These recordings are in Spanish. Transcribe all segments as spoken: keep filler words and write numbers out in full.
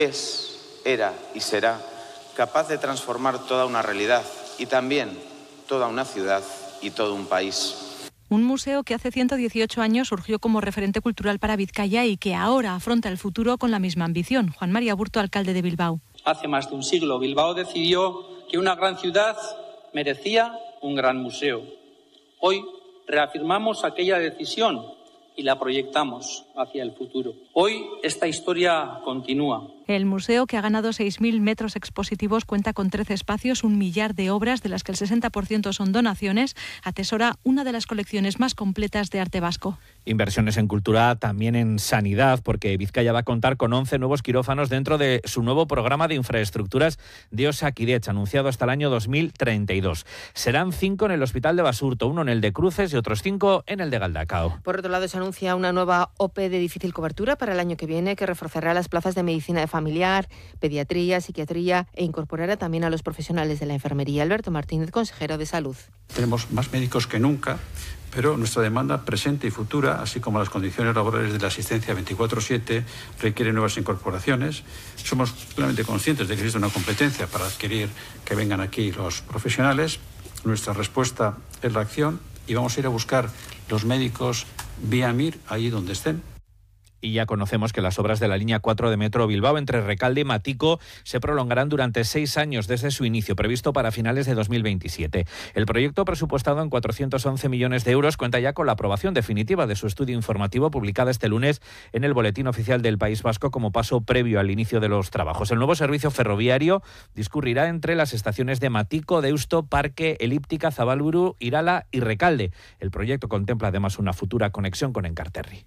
Es, era y será capaz de transformar toda una realidad y también toda una ciudad y todo un país. Un museo que hace ciento dieciocho años surgió como referente cultural para Vizcaya y que ahora afronta el futuro con la misma ambición. Juan María Aburto, alcalde de Bilbao. Hace más de un siglo, Bilbao decidió que una gran ciudad merecía un gran museo. Hoy reafirmamos aquella decisión y la proyectamos hacia el futuro. Hoy esta historia continúa. El museo, que ha ganado seis mil metros expositivos, cuenta con trece espacios, un millar de obras, de las que el sesenta por ciento son donaciones, atesora una de las colecciones más completas de arte vasco. Inversiones en cultura, también en sanidad, porque Vizcaya va a contar con once nuevos quirófanos dentro de su nuevo programa de infraestructuras de Osakidetza, anunciado hasta el año dos mil treinta y dos. Serán cinco en el Hospital de Basurto, uno en el de Cruces y otros cinco en el de Galdacao. Por otro lado, se anuncia una nueva O P de difícil cobertura para el año que viene, que reforzará las plazas de medicina de familiar, pediatría, psiquiatría e incorporará también a los profesionales de la enfermería. Alberto Martínez, consejero de Salud. Tenemos más médicos que nunca, pero nuestra demanda presente y futura, así como las condiciones laborales de la asistencia veinticuatro siete, requieren nuevas incorporaciones. Somos plenamente conscientes de que existe una competencia para adquirir que vengan aquí los profesionales. Nuestra respuesta es la acción y vamos a ir a buscar los médicos vía M I R allí donde estén. Y ya conocemos que las obras de la línea cuatro de Metro Bilbao entre Recalde y Matico se prolongarán durante seis años desde su inicio, previsto para finales de dos mil veintisiete. El proyecto, presupuestado en cuatrocientos once millones de euros, cuenta ya con la aprobación definitiva de su estudio informativo, publicada este lunes en el Boletín Oficial del País Vasco como paso previo al inicio de los trabajos. El nuevo servicio ferroviario discurrirá entre las estaciones de Matico, Deusto, Parque, Elíptica, Zabalburu, Irala y Recalde. El proyecto contempla además una futura conexión con Enkarterri.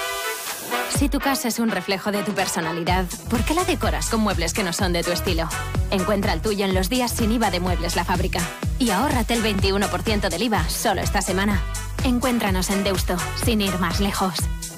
Si tu casa es un reflejo de tu personalidad, ¿por qué la decoras con muebles que no son de tu estilo? Encuentra el tuyo en los días sin I V A de Muebles La Fábrica. Y ahórrate el veintiuno por ciento del I V A solo esta semana. Encuéntranos en Deusto, sin ir más lejos.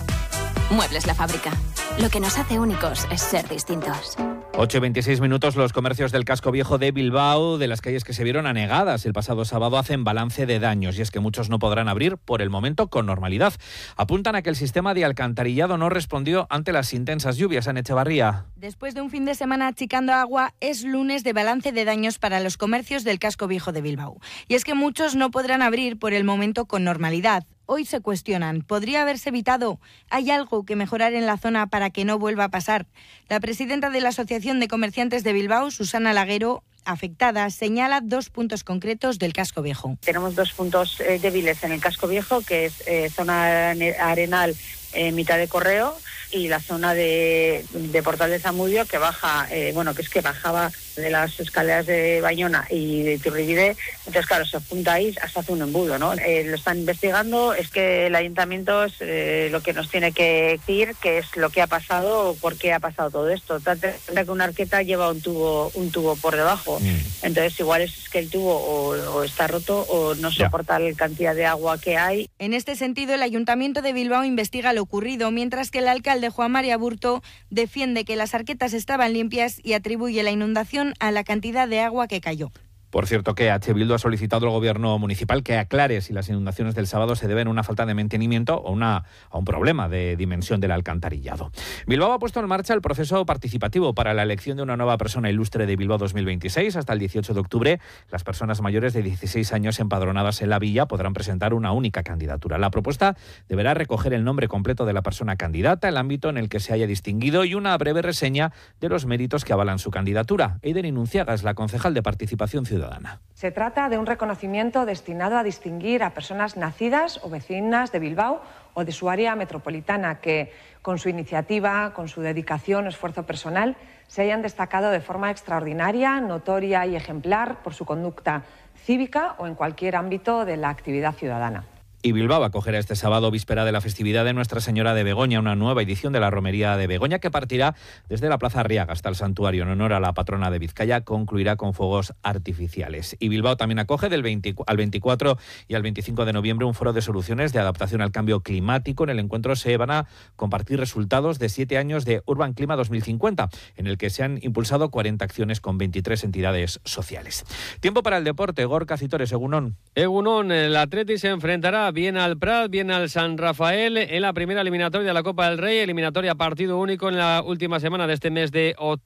Muebles La Fábrica. Lo que nos hace únicos es ser distintos. ocho y veintiséis minutos, los comercios del casco viejo de Bilbao, de las calles que se vieron anegadas el pasado sábado, hacen balance de daños, y es que muchos no podrán abrir por el momento con normalidad. Apuntan a que el sistema de alcantarillado no respondió ante las intensas lluvias en Echevarría. Después de un fin de semana achicando agua, es lunes de balance de daños para los comercios del casco viejo de Bilbao. Y es que muchos no podrán abrir por el momento con normalidad. Hoy se cuestionan, ¿podría haberse evitado? ¿Hay algo que mejorar en la zona para que no vuelva a pasar? La presidenta de la Asociación de Comerciantes de Bilbao, Susana Laguero, afectada, señala dos puntos concretos del casco viejo. Tenemos dos puntos eh, débiles en el casco viejo, que es eh, zona arenal, eh, mitad de Correo, y la zona de, de Portal de Zamudio, que baja, eh, bueno, que es que bajaba de las escaleras de Bayona y de Iturribide. Entonces, claro, se apunta ahí, hasta hace un embudo, ¿no? Eh, lo están investigando, es que el ayuntamiento es eh, lo que nos tiene que decir qué es lo que ha pasado o por qué ha pasado todo esto. Trata que una arqueta lleva un tubo un tubo por debajo. Mm. Entonces, igual es que el tubo o, o está roto o no soporta yeah. la cantidad de agua que hay. En este sentido, el Ayuntamiento de Bilbao investiga lo ocurrido, mientras que el alcalde Juan María Aburto defiende que las arquetas estaban limpias y atribuye la inundación a la cantidad de agua que cayó. Por cierto, que H. Bildu ha solicitado al gobierno municipal que aclare si las inundaciones del sábado se deben a una falta de mantenimiento o una, a un problema de dimensión del alcantarillado. Bilbao ha puesto en marcha el proceso participativo para la elección de una nueva persona ilustre de Bilbao dos mil veintiséis. Hasta el dieciocho de octubre, las personas mayores de dieciséis años empadronadas en la villa podrán presentar una única candidatura. La propuesta deberá recoger el nombre completo de la persona candidata, el ámbito en el que se haya distinguido y una breve reseña de los méritos que avalan su candidatura. Eider Inunciaga es la concejal de Participación Ciudadana. Se trata de un reconocimiento destinado a distinguir a personas nacidas o vecinas de Bilbao o de su área metropolitana que, con su iniciativa, con su dedicación o esfuerzo personal, se hayan destacado de forma extraordinaria, notoria y ejemplar por su conducta cívica o en cualquier ámbito de la actividad ciudadana. Y Bilbao acogerá este sábado, víspera de la festividad de Nuestra Señora de Begoña, una nueva edición de la Romería de Begoña que partirá desde la Plaza Arriaga hasta el santuario en honor a la patrona de Vizcaya. Concluirá con fuegos artificiales. Y Bilbao también acoge del veinte al veinticuatro y al veinticinco de noviembre un foro de soluciones de adaptación al cambio climático. En el encuentro se van a compartir resultados de siete años de Urban Clima dos mil cincuenta, en el que se han impulsado cuarenta acciones con veintitrés entidades sociales. Tiempo para el deporte. Gorka Citores, Egunon. Egunon, el Atleti se enfrentará bien al Prat, bien al San Rafael en la primera eliminatoria de la Copa del Rey, eliminatoria partido único en la última semana de este mes de octubre.